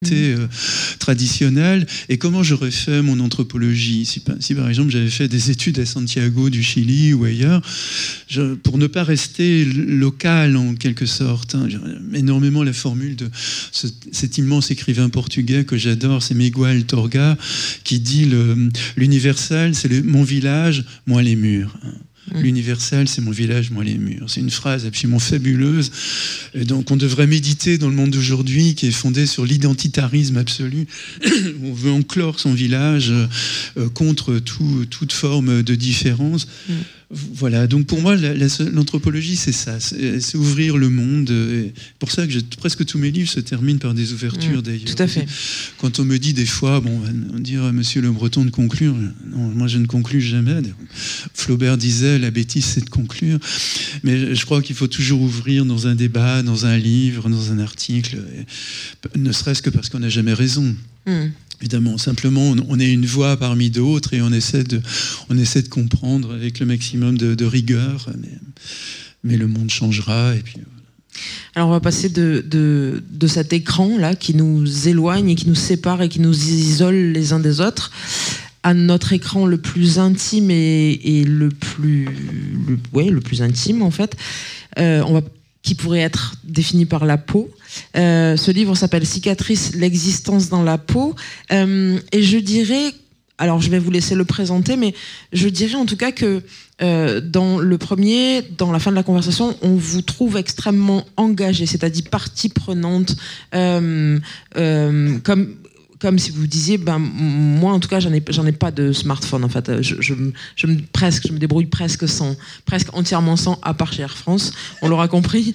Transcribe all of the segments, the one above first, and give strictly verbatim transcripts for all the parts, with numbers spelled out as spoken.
Euh, traditionnelle, et comment j'aurais fait mon anthropologie si, si par exemple j'avais fait des études à Santiago du Chili ou ailleurs, je, pour ne pas rester local en quelque sorte, hein, énormément la formule de ce, cet immense écrivain portugais que j'adore, c'est Miguel Torga, qui dit le, l'universel c'est le, mon village, moi les murs, hein. L'universel, c'est mon village, moi les murs. C'est une phrase absolument fabuleuse. Et donc, on devrait méditer dans le monde d'aujourd'hui qui est fondé sur l'identitarisme absolu. On veut enclore son village euh, contre tout, toute forme de différence. Mm. Voilà, donc pour moi, la, la, l'anthropologie, c'est ça, c'est, c'est ouvrir le monde. C'est pour ça que je, presque tous mes livres se terminent par des ouvertures, mmh, d'ailleurs. Tout à fait. Quand on me dit des fois, bon, on va dire à Monsieur Le Breton de conclure, non, moi je ne conclus jamais. Flaubert disait, la bêtise, c'est de conclure. Mais je crois qu'il faut toujours ouvrir dans un débat, dans un livre, dans un article, et, ne serait-ce que parce qu'on n'a jamais raison. Mmh. Évidemment, simplement, on est une voix parmi d'autres et on essaie de, on essaie de comprendre avec le maximum de, de rigueur, mais, mais le monde changera. Et puis, voilà. Alors, on va passer de, de, de cet écran-là qui nous éloigne et qui nous sépare et qui nous isole les uns des autres à notre écran le plus intime et, et le, plus, le, ouais, le plus intime, en fait. Euh, on va qui pourrait être défini par la peau. Euh, ce livre s'appelle « Cicatrices, l'existence dans la peau euh, ». Et je dirais, alors je vais vous laisser le présenter, mais je dirais en tout cas que euh, dans le premier, dans la fin de la conversation, on vous trouve extrêmement engagé, c'est-à-dire partie prenante, euh, euh, comme... Comme si vous disiez, ben moi en tout cas j'en ai j'en ai pas de smartphone en fait. Je, je, je me presque je me débrouille presque sans, presque entièrement sans, à part chez Air France. On l'aura compris.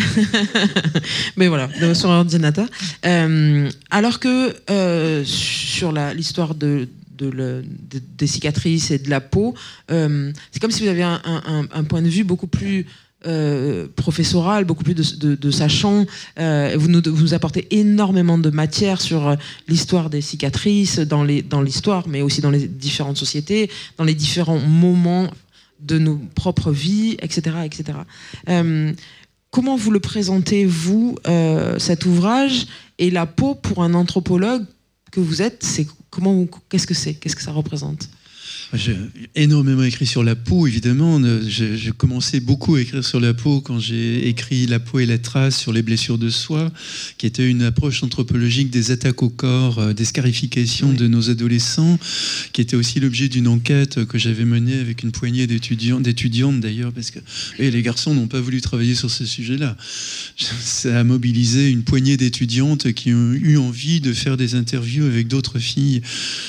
Mais voilà, sur ordinateur. Euh, alors que euh, sur la, l'histoire de De le, de, des cicatrices et de la peau, euh, c'est comme si vous aviez un, un, un point de vue beaucoup plus euh, professoral, beaucoup plus de, de, de sachant. Euh, vous, nous, vous nous apportez énormément de matière sur l'histoire des cicatrices, dans, les, dans l'histoire, mais aussi dans les différentes sociétés, dans les différents moments de nos propres vies, et cetera, et cetera. Euh, comment vous le présentez, vous, euh, cet ouvrage, et la peau pour un anthropologue que vous êtes, c'est comment, qu'est-ce que c'est, qu'est-ce que ça représente? J'ai énormément écrit sur la peau, évidemment. J'ai, j'ai commencé beaucoup à écrire sur la peau quand j'ai écrit La peau et la trace sur les blessures de soie, qui était une approche anthropologique des attaques au corps, des scarifications oui. de nos adolescents, qui était aussi l'objet d'une enquête que j'avais menée avec une poignée d'étudiants, d'étudiantes d'ailleurs, parce que et les garçons n'ont pas voulu travailler sur ce sujet-là. Ça a mobilisé une poignée d'étudiantes qui ont eu envie de faire des interviews avec d'autres filles,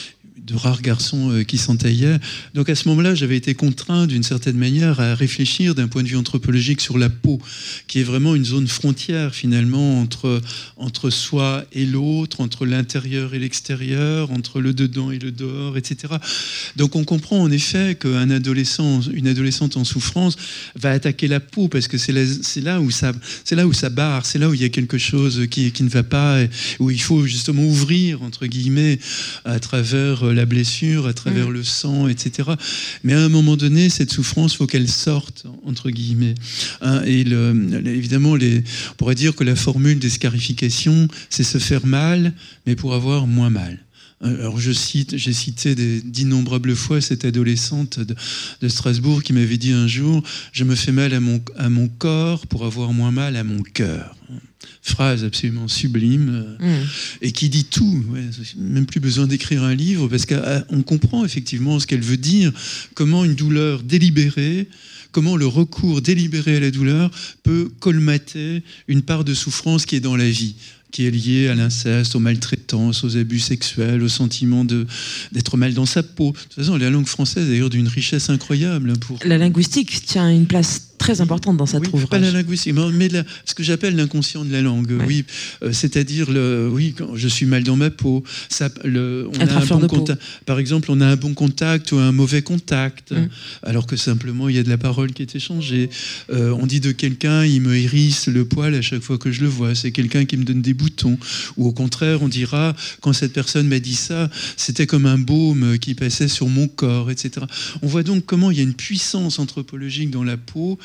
de rares garçons euh, qui s'entaillaient. Donc à ce moment-là, j'avais été contraint d'une certaine manière à réfléchir d'un point de vue anthropologique sur la peau, qui est vraiment une zone frontière finalement entre, entre soi et l'autre, entre l'intérieur et l'extérieur, entre le dedans et le dehors, et cetera. Donc on comprend en effet qu'un adolescent, une adolescente en souffrance va attaquer la peau parce que c'est là, c'est là où ça, c'est là où ça barre, c'est là où il y a quelque chose qui, qui ne va pas, et où il faut justement ouvrir entre guillemets à travers la blessure, à travers mmh. le sang, et cetera. Mais à un moment donné, cette souffrance, il faut qu'elle sorte, entre guillemets. Hein, et le, évidemment, les, on pourrait dire que la formule des scarifications, c'est se faire mal, mais pour avoir moins mal. Alors je cite, j'ai cité des, d'innombrables fois cette adolescente de, de Strasbourg qui m'avait dit un jour « Je me fais mal à mon, à mon corps pour avoir moins mal à mon cœur ». Phrase absolument sublime mmh. et qui dit tout. Ouais, même plus besoin d'écrire un livre parce qu'on comprend effectivement ce qu'elle veut dire, comment une douleur délibérée, comment le recours délibéré à la douleur peut colmater une part de souffrance qui est dans la vie, qui est liée à l'inceste, aux maltraitances, aux abus sexuels, au sentiment de, d'être mal dans sa peau. De toute façon, la langue française est d'ailleurs d'une richesse incroyable. Pour... La linguistique tient une place très importante dans cet oui, ouvrage. Pas la linguistique, mais la, ce que j'appelle l'inconscient de la langue. Ouais. Oui, euh, c'est-à-dire, le, oui, quand je suis mal dans ma peau. Ça, le, on a un bon contact, par exemple, on a un bon contact ou un mauvais contact, mm. alors que simplement, il y a de la parole qui est échangée. Euh, on dit de quelqu'un, il me hérisse le poil à chaque fois que je le vois. C'est quelqu'un qui me donne des boutons. Ou au contraire, on dira, quand cette personne m'a dit ça, c'était comme un baume qui passait sur mon corps, et cetera. On voit donc comment il y a une puissance anthropologique dans la peau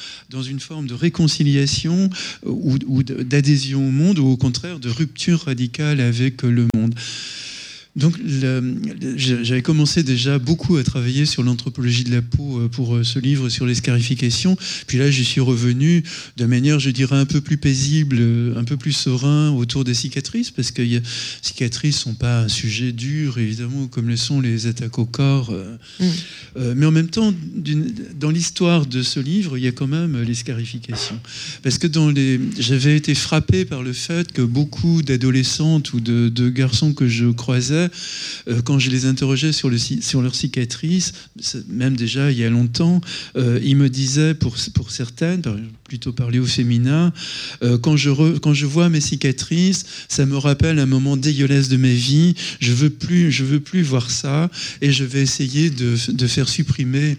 dans une forme de réconciliation ou, ou d'adhésion au monde, ou au contraire de rupture radicale avec le monde. Donc, le, j'avais commencé déjà beaucoup à travailler sur l'anthropologie de la peau pour ce livre sur les scarifications. Puis là, j'y suis revenu de manière, je dirais, un peu plus paisible, un peu plus serein autour des cicatrices, parce que les cicatrices ne sont pas un sujet dur, évidemment, comme le sont les attaques au corps. Mmh. Euh, mais en même temps, dans l'histoire de ce livre, il y a quand même les scarifications. Parce que dans les, j'avais été frappé par le fait que beaucoup d'adolescentes ou de, de garçons que je croisais, quand je les interrogeais sur, le, sur leurs cicatrices, même déjà il y a longtemps, euh, ils me disaient, pour, pour certaines, plutôt parler au féminin, euh, quand, je re, quand je vois mes cicatrices, ça me rappelle un moment dégueulasse de ma vie, je veux plus, je veux plus voir ça, et je vais essayer de, de faire supprimer...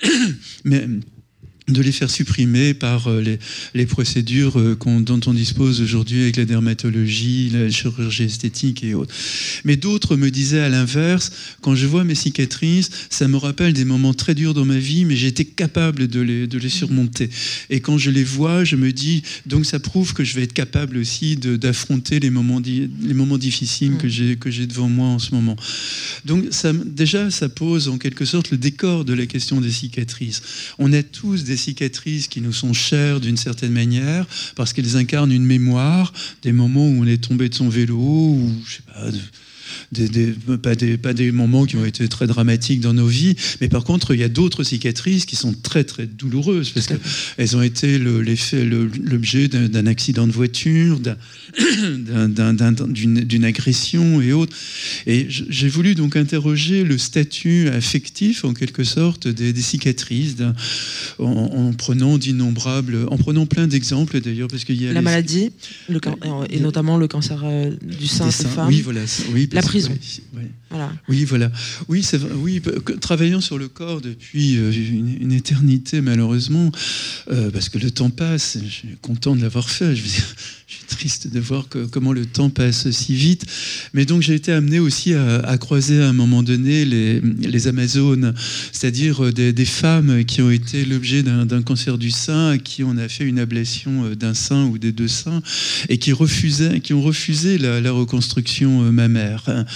mais, de les faire supprimer par les, les procédures qu'on, dont on dispose aujourd'hui avec la dermatologie, la chirurgie esthétique et autres. Mais d'autres me disaient à l'inverse, quand je vois mes cicatrices, ça me rappelle des moments très durs dans ma vie, mais j'ai été capable de les, de les surmonter. Et quand je les vois, je me dis, donc ça prouve que je vais être capable aussi de, d'affronter les moments, di, les moments difficiles mmh. que j'ai, que j'ai devant moi en ce moment. Donc ça, déjà, ça pose en quelque sorte le décor de la question des cicatrices. On a tous des cicatrices qui nous sont chères d'une certaine manière parce qu'elles incarnent une mémoire des moments où on est tombé de son vélo ou je sais pas de, Des, des, pas, des, pas des moments qui ont été très dramatiques dans nos vies, mais par contre il y a d'autres cicatrices qui sont très très douloureuses parce qu'elles ont été le, l'effet, le, l'objet d'un, d'un accident de voiture, d'un, d'un, d'un, d'une, d'une agression et autres. Et j'ai voulu donc interroger le statut affectif en quelque sorte des, des cicatrices en, en prenant d'innombrables, en prenant plein d'exemples d'ailleurs parce qu'il y a la les... maladie le can... et notamment le cancer du sein des femmes. Oui, voilà. Oui, la prison. Oui, oui. Voilà. Oui, voilà. Oui, c'est vrai, oui, travaillant sur le corps depuis une, une éternité, malheureusement, euh, parce que le temps passe, je suis content de l'avoir fait. Je veux dire, je suis triste de voir que, comment le temps passe si vite. Mais donc, j'ai été amené aussi à, à croiser à un moment donné les, les Amazones, c'est-à-dire des, des femmes qui ont été l'objet d'un, d'un cancer du sein, à qui on a fait une ablation d'un sein ou des deux seins, et qui, refusaient, qui ont refusé la, la reconstruction mammaire.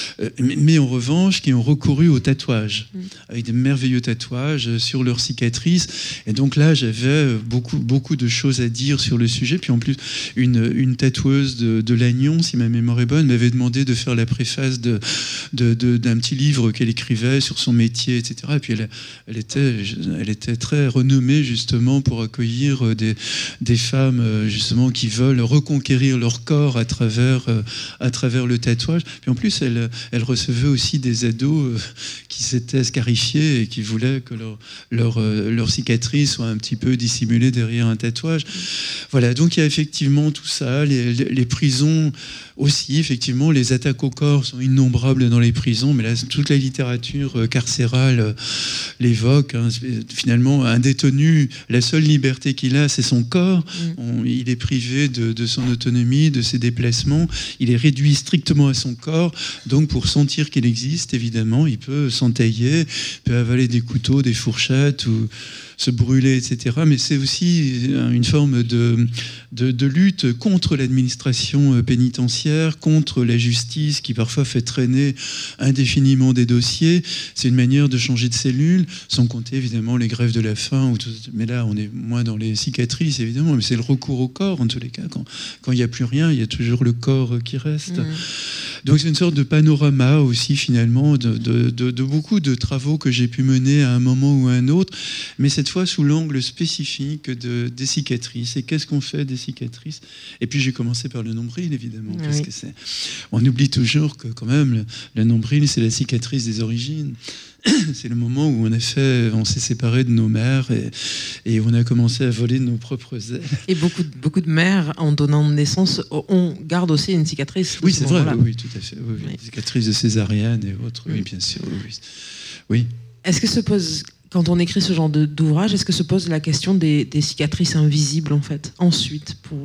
Mais en revanche, qui ont recouru au tatouage, mmh. avec des merveilleux tatouages sur leurs cicatrices. Et donc là, j'avais beaucoup, beaucoup de choses à dire sur le sujet. Puis en plus, une, une tatoueuse de, de Lannion, si ma mémoire est bonne, m'avait demandé de faire la préface de, de, de, d'un petit livre qu'elle écrivait sur son métier, et cetera. Et puis elle, elle, était, elle était très renommée justement pour accueillir des, des femmes justement qui veulent reconquérir leur corps à travers, à travers le tatouage. Puis en plus, elle, elle recevait aussi des ados qui s'étaient scarifiés et qui voulaient que leur, leur, leur cicatrice soit un petit peu dissimulée derrière un tatouage. Voilà, donc il y a effectivement tout ça, les, les, les prisons aussi, effectivement, les attaques au corps sont innombrables dans les prisons, mais là, toute la littérature carcérale l'évoque. Hein. Finalement, un détenu, la seule liberté qu'il a, c'est son corps. Mmh. On, il est privé de, de son autonomie, de ses déplacements. Il est réduit strictement à son corps. Donc, pour sentir qu'il existe, évidemment, il peut s'entailler, il peut avaler des couteaux, des fourchettes ou se brûler, et cetera. Mais c'est aussi une forme de, de, de lutte contre l'administration pénitentiaire, contre la justice qui parfois fait traîner indéfiniment des dossiers. C'est une manière de changer de cellule, sans compter évidemment les grèves de la faim. Mais là, on est moins dans les cicatrices, évidemment, mais c'est le recours au corps, en tous les cas. Quand, quand il n'y a plus rien, il y a toujours le corps qui reste. Mmh. Donc c'est une sorte de panorama aussi, finalement, de, de, de, de beaucoup de travaux que j'ai pu mener à un moment ou à un autre, mais cette fois sous l'angle spécifique de, des cicatrices. Et qu'est-ce qu'on fait des cicatrices ? Et puis j'ai commencé par le nombril, évidemment, oui. Parce que c'est... on oublie toujours que quand même le, le nombril, c'est la cicatrice des origines. C'est le moment où en effet on s'est séparé de nos mères et, et on a commencé à voler de nos propres ailes. Et beaucoup, beaucoup de mères, en donnant naissance, on garde aussi une cicatrice. Oui, c'est vrai, oui, tout à fait. Oui, oui. Oui. Cicatrice de césarienne et autres, oui, oui bien sûr. Oui. oui. Est-ce que se pose, quand on écrit ce genre de, d'ouvrage, est-ce que se pose la question des, des cicatrices invisibles, en fait, ensuite, pour...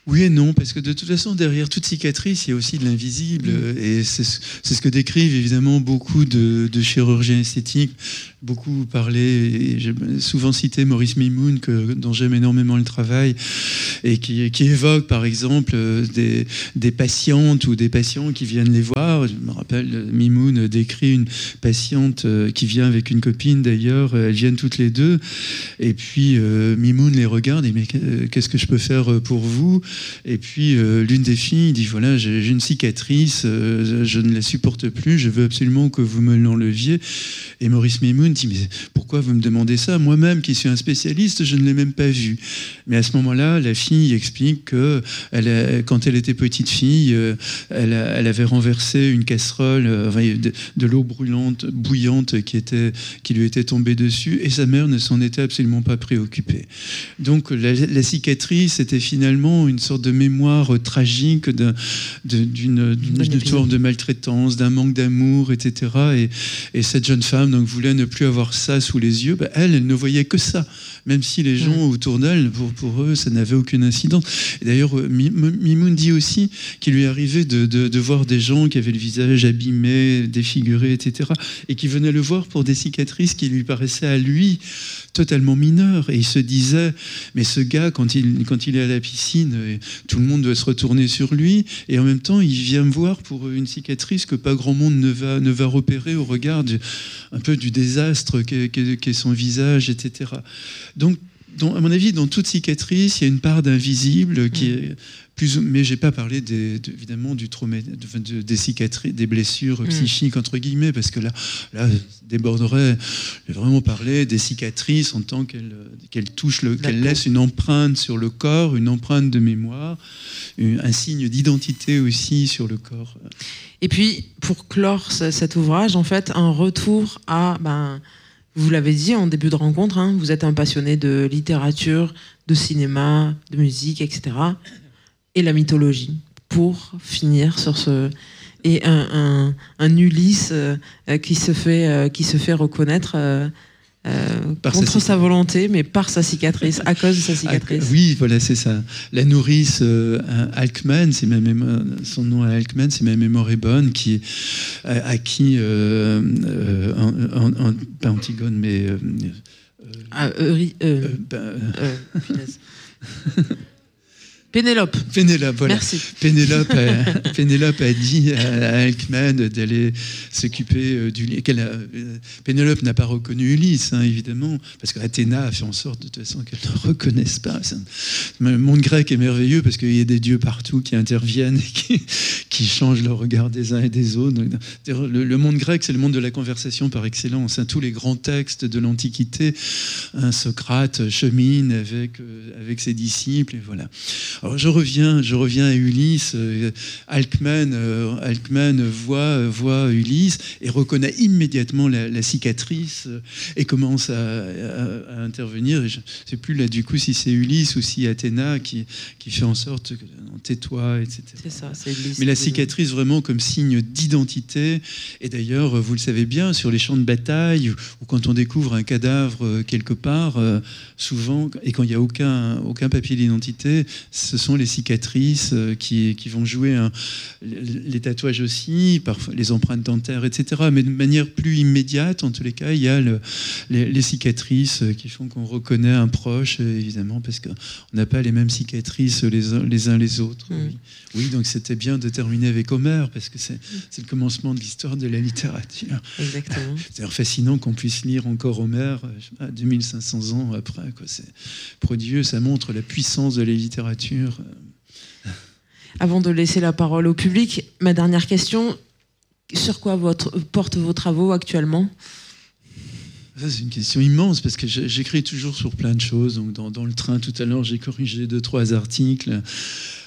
Oui et non, parce que de toute façon, derrière toute cicatrice, il y a aussi de l'invisible. Mmh. Et c'est ce, c'est ce que décrivent évidemment beaucoup de, de chirurgiens esthétiques. Beaucoup parlé, et j'ai souvent cité Maurice Mimoun, que, dont j'aime énormément le travail, et qui, qui évoque par exemple des, des patientes ou des patients qui viennent les voir. Je me rappelle, Mimoun décrit une patiente qui vient avec une copine d'ailleurs, elles viennent toutes les deux, et puis euh, Mimoun les regarde et dit mais qu'est-ce que je peux faire pour vous? Et puis euh, l'une des filles dit voilà, j'ai, j'ai une cicatrice, euh, je ne la supporte plus, je veux absolument que vous me l'enleviez. Et Maurice Mimoun dit mais pourquoi vous me demandez ça? Moi-même qui suis un spécialiste, je ne l'ai même pas vu. Mais à ce moment-là, la fille explique que elle a, quand elle était petite fille, elle, a, elle avait renversé une casserole, enfin, de, de l'eau brûlante, bouillante qui, était, qui lui était tombée dessus, et sa mère ne s'en était absolument pas préoccupée. Donc la, la cicatrice était finalement une sorte de mémoire tragique de, de, d'une, d'une, d'une forme de maltraitance, d'un manque d'amour, et cetera. Et, et cette jeune femme donc, voulait ne plus avoir ça sous les yeux. Ben, elle, elle ne voyait que ça. Même si les gens mmh. autour d'elle, pour, pour eux, ça n'avait aucune incidence. Et d'ailleurs, Mimoun dit aussi qu'il lui arrivait de, de, de voir des gens qui avaient le visage abîmé, défiguré, et cetera. Et qui venaient le voir pour des cicatrices qui lui paraissaient à lui totalement mineures. Et il se disait, mais ce gars, quand il, quand il est à la piscine, tout le monde doit se retourner sur lui. Et en même temps, il vient me voir pour une cicatrice que pas grand monde ne va, ne va repérer au regard du, un peu du désastre qu'est, qu'est, qu'est son visage, et cetera. Donc, dans, à mon avis, dans toute cicatrice, il y a une part d'invisible qui est plus. Mais j'ai pas parlé des, de, évidemment du trauma, de, de, des cicatrices, des blessures mmh. psychiques entre guillemets, parce que là, là, déborderait. J'ai vraiment parlé des cicatrices en tant qu'elles, qu'elles touchent, le, qu'elles laissent une empreinte sur le corps, une empreinte de mémoire, une, un signe d'identité aussi sur le corps. Et puis, pour clore cet ouvrage, en fait, un retour à ben. Vous l'avez dit en début de rencontre, hein, vous êtes un passionné de littérature, de cinéma, de musique, et cetera. Et la mythologie, pour finir sur ce... Et un, un, un Ulysse euh, qui, se fait, euh, qui se fait reconnaître euh, euh, contre sa, sa volonté, mais par sa cicatrice, à cause de sa cicatrice. Oui, voilà, c'est ça. La nourrice euh, Alcman, c'est ma mémoire, son nom à Alcman, si ma mémoire est bonne, qui, à, à qui, euh, euh, en, en, en, pas Antigone, mais... Euh, ah, euh, euh, euh, ben, euh, Pénélope. Pénélope, voilà. Merci. Pénélope a, Pénélope a dit à Alcman d'aller s'occuper du lit. Pénélope n'a pas reconnu Ulysse, hein, évidemment, parce qu'Athéna a fait en sorte de toute façon qu'elle ne reconnaisse pas. Le monde grec est merveilleux parce qu'il y a des dieux partout qui interviennent et qui, qui changent le regard des uns et des autres. Donc, le, le monde grec, c'est le monde de la conversation par excellence. Hein. Tous les grands textes de l'Antiquité, hein, Socrate chemine avec, euh, avec ses disciples, et voilà. Alors je reviens, je reviens à Ulysse. Euh, Alcman, euh, Alcman voit, voit Ulysse et reconnaît immédiatement la, la cicatrice euh, et commence à, à, à intervenir. Et je ne sais plus là du coup si c'est Ulysse ou si Athéna qui, qui fait en sorte que non, tais-toi, et cetera. C'est ça, c'est Ulysse. Mais la cicatrice vraiment comme signe d'identité. Et d'ailleurs, vous le savez bien, sur les champs de bataille ou, ou quand on découvre un cadavre quelque part, euh, souvent, et quand il n'y a aucun, aucun papier d'identité, ce sont les cicatrices qui, qui vont jouer, hein, les tatouages aussi, parfois les empreintes dentaires, et cetera. Mais de manière plus immédiate, en tous les cas, il y a le, les, les cicatrices qui font qu'on reconnaît un proche, évidemment, parce qu'on n'a pas les mêmes cicatrices les uns les, uns les autres. Mmh. Oui. oui, donc c'était bien de terminer avec Homère, parce que c'est, c'est le commencement de l'histoire de la littérature. Exactement. C'est fascinant qu'on puisse lire encore Homère je sais pas, deux mille cinq cents ans après. Quoi. C'est prodigieux, ça montre la puissance de la littérature. Avant de laisser la parole au public, ma dernière question, sur quoi votre, portent vos travaux actuellement ? Ça, c'est une question immense parce que j'écris toujours sur plein de choses. Donc dans, dans le train tout à l'heure, j'ai corrigé deux, trois articles.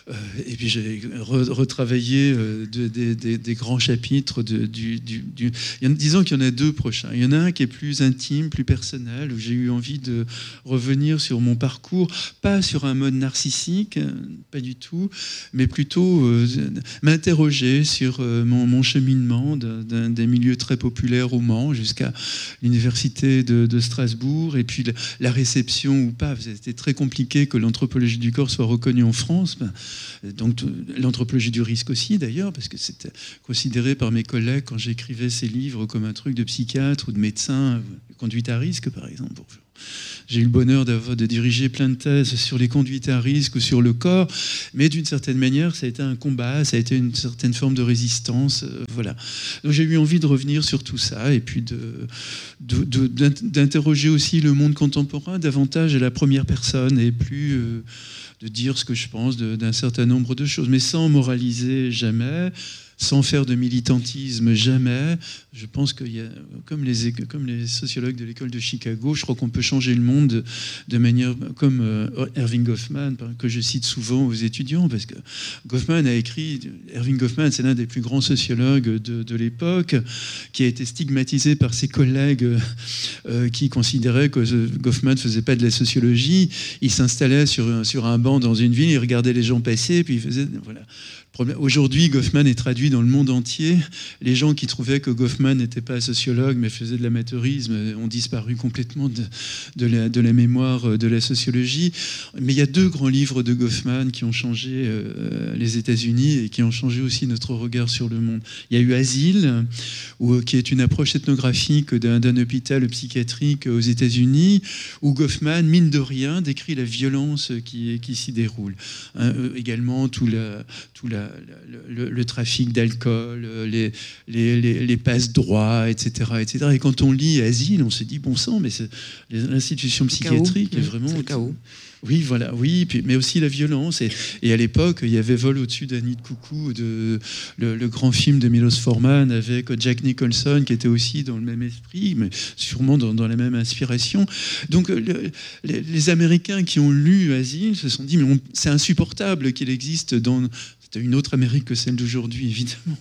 Euh, et puis j'ai re- retravaillé euh, de, de, de, des grands chapitres. De, du, du, du... Il y en, disons qu'il y en a deux prochains. Il y en a un qui est plus intime, plus personnel, où j'ai eu envie de revenir sur mon parcours, pas sur un mode narcissique, pas du tout, mais plutôt euh, m'interroger sur euh, mon, mon cheminement d'un, d'un, des milieux très populaires au Mans jusqu'à l'université de, de Strasbourg, et puis la, la réception ou pas. C'était très compliqué que l'anthropologie du corps soit reconnue en France. Ben, donc l'anthropologie du risque aussi d'ailleurs, parce que c'était considéré par mes collègues quand j'écrivais ces livres comme un truc de psychiatre ou de médecin, conduite à risque par exemple. J'ai eu le bonheur d'avoir, de diriger plein de thèses sur les conduites à risque ou sur le corps, mais d'une certaine manière ça a été un combat, ça a été une certaine forme de résistance, euh, voilà. Donc j'ai eu envie de revenir sur tout ça et puis de, de, de, d'interroger aussi le monde contemporain davantage à la première personne et plus euh, de dire ce que je pense de, d'un certain nombre de choses, mais sans moraliser jamais, sans faire de militantisme jamais. Je pense qu'il y a, comme les, comme les sociologues de l'école de Chicago, je crois qu'on peut changer le monde de, de manière comme euh, Erving Goffman, que je cite souvent aux étudiants, parce que Goffman a écrit, Erving Goffman, c'est l'un des plus grands sociologues de, de l'époque, qui a été stigmatisé par ses collègues euh, qui considéraient que Goffman ne faisait pas de la sociologie. Il s'installait sur, sur un banc dans une ville, il regardait les gens passer, puis il faisait... Voilà. Aujourd'hui, Goffman est traduit dans le monde entier. Les gens qui trouvaient que Goffman n'était pas sociologue mais faisait de l'amateurisme ont disparu complètement de, de, la, de la mémoire de la sociologie. Mais il y a deux grands livres de Goffman qui ont changé euh, les États-Unis et qui ont changé aussi notre regard sur le monde. Il y a eu Asile, où, qui est une approche ethnographique d'un, d'un hôpital psychiatrique aux États-Unis, où Goffman, mine de rien, décrit la violence qui, qui s'y déroule. Hein, euh, également tout la, tout la Le, le, le trafic d'alcool, les, les, les, les passe-droits, et cetera, et cetera. Et quand on lit Asile, on se dit bon sang, mais c'est, l'institution psychiatrique est vraiment c'est le chaos. Oui, voilà, oui, puis, mais aussi la violence. Et, et à l'époque, il y avait Vol au-dessus d'un nid de coucou, de, le, le grand film de Milos Forman avec Jack Nicholson, qui était aussi dans le même esprit, mais sûrement dans, dans la même inspiration. Donc, le, les, les Américains qui ont lu Asile se sont dit, mais on, c'est insupportable qu'il existe dans... C'était une autre Amérique que celle d'aujourd'hui, évidemment.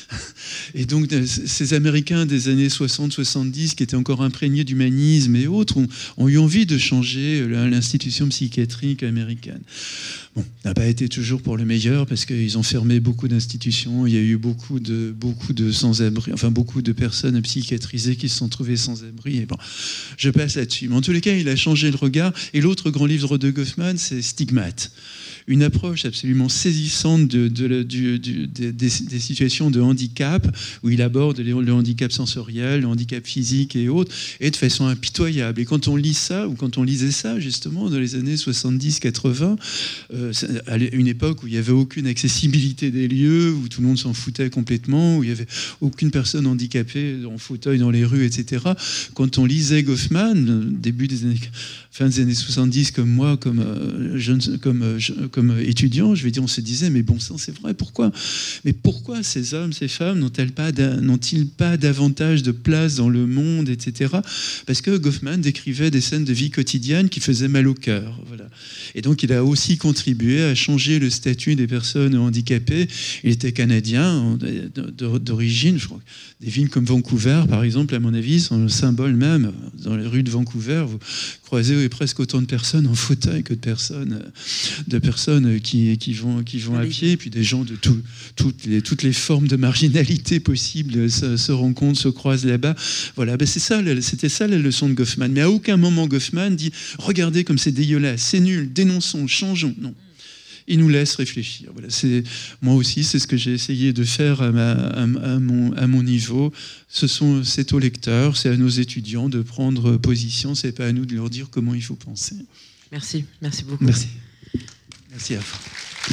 Et donc, ces Américains des années soixante soixante-dix, qui étaient encore imprégnés d'humanisme et autres, ont, ont eu envie de changer l'institution psychiatrique américaine. Bon, ça n'a pas été toujours pour le meilleur, parce qu'ils ont fermé beaucoup d'institutions. Il y a eu beaucoup de, beaucoup de sans-abri, enfin, beaucoup de personnes psychiatrisées qui se sont trouvées sans-abri. Et bon, je passe là-dessus. Mais en tous les cas, il a changé le regard. Et l'autre grand livre de Goffman, c'est Stigmate. Une approche absolument saisissante de, de, de, du, du, des, des situations de handicap, où il aborde le, le handicap sensoriel, le handicap physique et autres, et de façon impitoyable. Et quand on lit ça, ou quand on lisait ça, justement, dans les années soixante-dix quatre-vingts, euh, à une époque où il n'y avait aucune accessibilité des lieux, où tout le monde s'en foutait complètement, où il n'y avait aucune personne handicapée en fauteuil dans les rues, et cetera. Quand on lisait Goffman, début des années, fin des années soixante-dix, comme moi, comme euh, jeune, comme, euh, comme étudiant, je vais dire, on se disait, mais bon sang, c'est vrai, pourquoi ? Mais pourquoi ces hommes, ces femmes n'ont-elles pas, n'ont-ils pas davantage de place dans le monde, et cetera. Parce que Goffman décrivait des scènes de vie quotidienne qui faisaient mal au cœur. Voilà. Et donc, il a aussi contribué à changer le statut des personnes handicapées. Il était canadien d'origine, je crois. Des villes comme Vancouver, par exemple, à mon avis, sont le symbole même. Dans les rues de Vancouver, vous croisez presque autant de personnes en fauteuil que de personnes, de personnes qui, qui vont, qui vont à pied, et puis des gens de tout, toutes, les, toutes les formes de marginalité possibles se, se rencontrent, se croisent là-bas. Voilà, ben c'est ça, c'était ça la leçon de Goffman. Mais à aucun moment Goffman dit « Regardez comme c'est dégueulasse, c'est nul, dénonçons, changeons ». Non. Il nous laisse réfléchir. Voilà, c'est, moi aussi, c'est ce que j'ai essayé de faire à, ma, à, à, mon, à mon niveau. Ce sont, c'est aux lecteurs, c'est à nos étudiants de prendre position. C'est pas à nous de leur dire comment il faut penser. Merci, merci beaucoup. Merci. Merci à vous.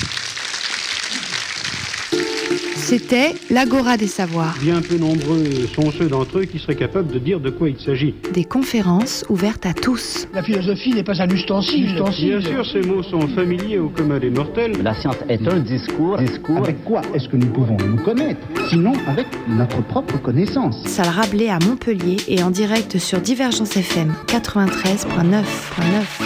C'était l'Agora des Savoirs. Bien peu nombreux sont ceux d'entre eux qui seraient capables de dire de quoi il s'agit. Des conférences ouvertes à tous. La philosophie n'est pas un ustensile. ustensile. Bien sûr, ces mots sont familiers au commun des mortels. La science est un discours. discours. Avec quoi est-ce que nous pouvons nous connaître ? Sinon, avec notre propre connaissance. Salle Rabelais à Montpellier et en direct sur Divergence F M quatre-vingt-treize neuf.